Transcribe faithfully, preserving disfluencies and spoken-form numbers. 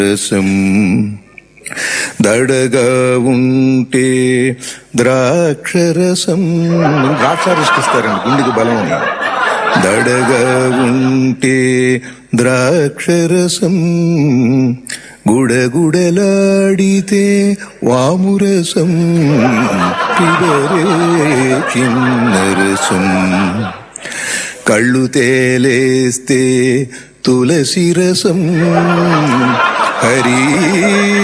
రసం దడగా ఉంటే ద్రాక్షరసం. ద్రాక్షారసిస్తారండి గుండెకి బలం ఉంది. దడగా ఉంటే ద్రాక్షరసం గుడగుడలాడితే వామురసం పిబరే కిన్నరసం. కళ్ళు తేలేస్తే తులసి రసం హరి